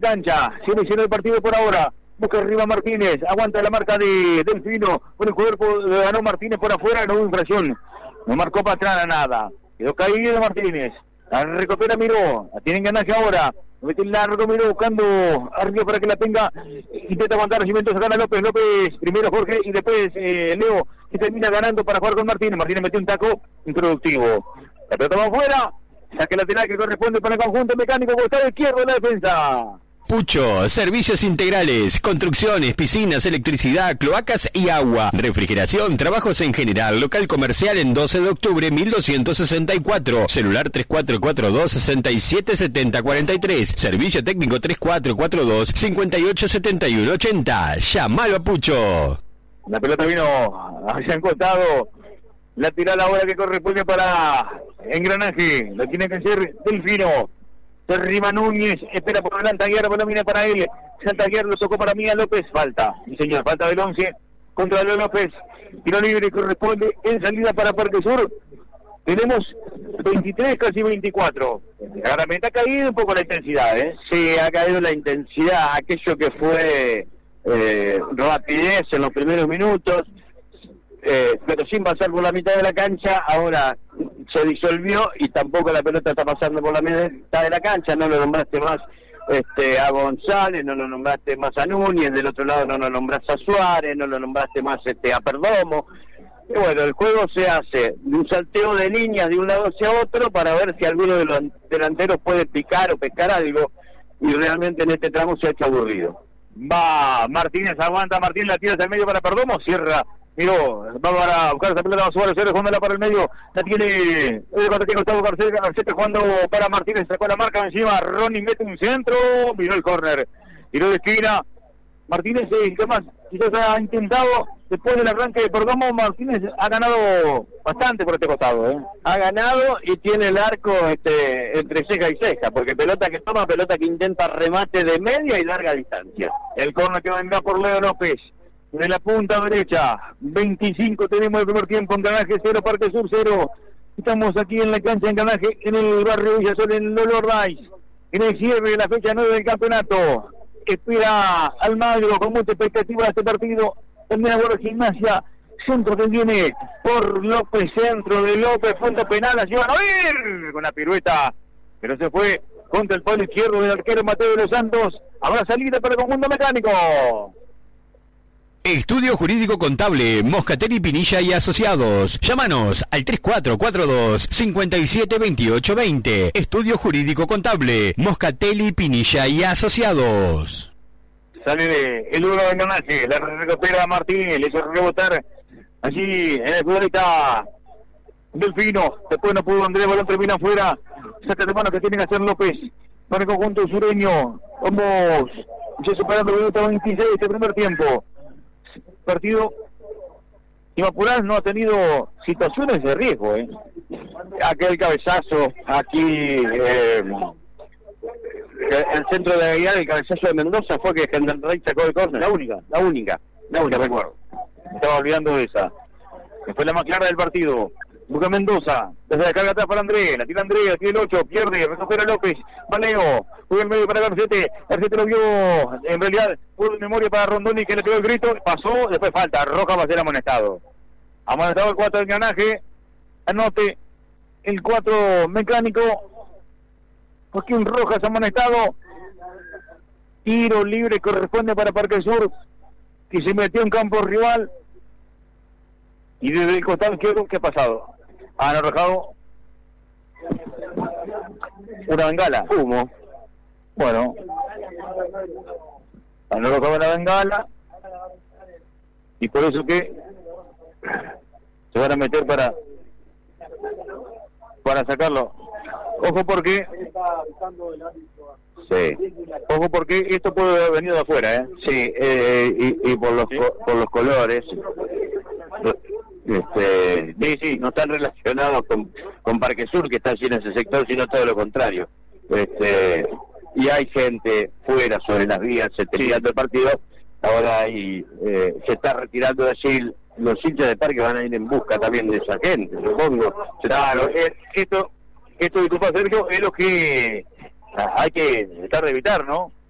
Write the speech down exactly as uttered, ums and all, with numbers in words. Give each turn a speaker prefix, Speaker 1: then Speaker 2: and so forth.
Speaker 1: cancha, se inició el partido por ahora. Busca arriba Martínez, aguanta la marca de Delfino, con el cuerpo ganó Martínez por afuera, no hubo infracción, no marcó para atrás nada, quedó caído Martínez, la recupera Miró, la tiene en ganaje ahora, mete el largo Miró buscando arriba para que la tenga, intenta aguantar Cimientos, gana López, López primero Jorge y después eh, Leo, que termina ganando para jugar con Martínez, Martínez metió un taco improductivo, la pelota va afuera, saque lateral que corresponde para el conjunto Mecánico, costado izquierdo de la defensa.
Speaker 2: Pucho, servicios integrales, construcciones, piscinas, electricidad, cloacas y agua, refrigeración, trabajos en general, local comercial en doce de octubre mil doscientos sesenta y cuatro, celular tres cuatro cuatro dos, seis siete siete cero cuatro tres, servicio técnico tres cuatro cuatro dos, cinco ocho siete uno ocho cero, llamalo a Pucho.
Speaker 1: La pelota vino hacia el costado, la tira la hora que corresponde para Engranaje, lo tiene que hacer Delfino. Arriba Núñez, espera por delante Aguiar, Bolomina para él, Santa Aguiar lo tocó para Mía López, falta, sí señor, falta del once, contra Leo López, tiro libre corresponde en salida para Parque Sur, tenemos veintitrés, casi veinticuatro, claramente ha caído un poco la intensidad, ¿eh?
Speaker 3: Sí, ha caído la intensidad, aquello que fue eh, rapidez en los primeros minutos, eh, pero sin pasar por la mitad de la cancha, ahora se disolvió y tampoco la pelota está pasando por la mitad de la cancha, no lo nombraste más este, a González, no lo nombraste más a Núñez, del otro lado no lo nombraste a Suárez, no lo nombraste más este, a Perdomo, y bueno, el juego se hace de un salteo de líneas de un lado hacia otro para ver si alguno de los delanteros puede picar o pescar algo, y realmente en este tramo se ha hecho aburrido.
Speaker 1: Va, Martínez aguanta, Martínez la tira hacia el medio para Perdomo, cierra. Miró, va para buscar esa pelota, Suárez, Suárez jugándola para el medio, la tiene, eh, cuando tiene Gustavo Garcés, Garcés jugando para Martínez, sacó la marca encima, Ronnie mete un centro, miró el córner, tiró de esquina, Martínez, eh, ¿qué más? Quizás ha intentado, después del arranque de Perdomo, Martínez ha ganado bastante por este costado, ¿eh?
Speaker 3: Ha ganado y tiene el arco este, entre ceja y ceja, porque pelota que toma, pelota que intenta remate de media y larga distancia.
Speaker 1: El córner que vendrá por Leo López. De la punta derecha, veinticinco tenemos el primer tiempo, Engranaje cero, Parque Sur cero. Estamos aquí en la cancha de Engranaje, en el barrio Villasol, en Lolo Ordaz, en el cierre de la fecha nueve del campeonato. Espera Almagro con mucha expectativa de este partido. Termina por Gimnasia, centro que viene por López, centro de López, punto penal, la llevan a ver con la pirueta, pero se fue contra el palo izquierdo del arquero Mateo de los Santos. Habrá salida para el conjunto Mecánico.
Speaker 2: Estudio Jurídico Contable, Moscatelli, Pinilla y Asociados. Llámanos al tres cuatro cuatro dos, cinco siete dos ocho dos cero. Estudio Jurídico Contable, Moscatelli, Pinilla y Asociados.
Speaker 1: Sale de el uno de Engranaje, la recupera Martínez, le hizo rebotar allí en el futbolista Delfino. Después no pudo Andrés, balón termina afuera. Saca de mano que tiene que hacer López para el conjunto sureño. Vamos ya superando el minuto veintiséis de este primer tiempo. Partido Imapural no ha tenido situaciones de riesgo, ¿eh?
Speaker 3: Aquel cabezazo aquí eh, el centro de Aguiar, el cabezazo de Mendoza fue que Gendarrey sacó el córner, la única, la única, la única recuerdo.
Speaker 1: Estaba olvidando de esa, que fue la más clara del partido. Busca Mendoza, desde la carga atrás para Andrés, la tira Andrés, aquí el ocho, pierde, recupera López, Valeo, juega el medio para Garcete, Garcete lo vio, en realidad, pudo en memoria para Rondoni que le pegó el grito, pasó, después falta, Roja va a ser amonestado. Amonestado el cuatro de Engranaje, anote el cuatro Mecánico, Joaquín Rojas amonestado, tiro libre corresponde para Parque Sur, que se metió en campo rival, y desde el costado izquierdo, ¿qué ha pasado? Han arrojado una bengala, humo. Bueno, han arrojado una bengala y por eso que se van a meter para para sacarlo. Ojo porque sí, ojo porque esto puede haber venido de afuera, ¿eh?
Speaker 3: Sí, eh, y, y por los ¿sí? co- por los colores. Este, sí, sí, no están relacionados con, con Parque Sur, que está allí en ese sector, sino todo lo contrario. Este, y hay gente fuera sobre las vías, se está tirando el partido. Ahora hay, eh, se está retirando de allí, los hinchas de Parque van a ir en busca también de esa gente, supongo.
Speaker 1: Claro, eh, esto, esto, disculpa Sergio, es lo que hay que tratar de evitar, ¿no?